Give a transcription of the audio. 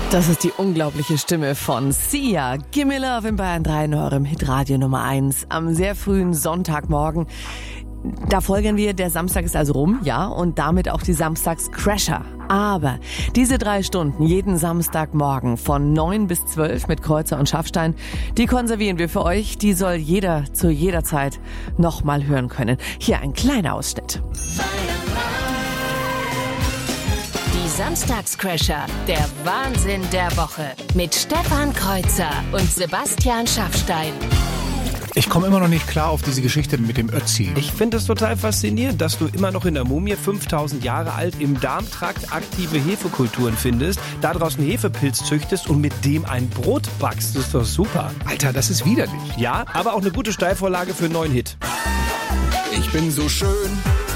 Das ist die unglaubliche Stimme von Sia. Gimme Love in Bayern 3 in eurem Hitradio Nummer 1 am sehr frühen Sonntagmorgen. Da folgen wir, der Samstag ist also rum, ja, und damit auch die Samstagscrasher. Aber diese 3 Stunden jeden Samstagmorgen von 9 bis 12 mit Kreuzer und Schaffstein, die konservieren wir für euch. Die soll jeder zu jeder Zeit nochmal hören können. Hier ein kleiner Ausschnitt. Die Samstagscrasher, der Wahnsinn der Woche mit Stefan Kreuzer und Sebastian Schaffstein. Ich komme immer noch nicht klar auf diese Geschichte mit dem Ötzi. Ich finde es total faszinierend, dass du immer noch in der Mumie 5000 Jahre alt im Darmtrakt aktive Hefekulturen findest, da draußen Hefepilz züchtest und mit dem ein Brot backst. Das ist doch super. Alter, das ist widerlich. Ja, aber auch eine gute Steilvorlage für einen neuen Hit. Ich bin so schön